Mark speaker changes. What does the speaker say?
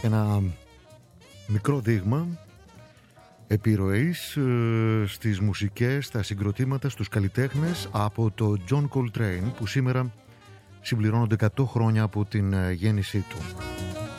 Speaker 1: Ένα μικρό δείγμα επιρροής στις μουσικές, στα συγκροτήματα, στους καλλιτέχνες από το John Coltrane, που σήμερα συμπληρώνονται 100 χρόνια από την γέννησή του.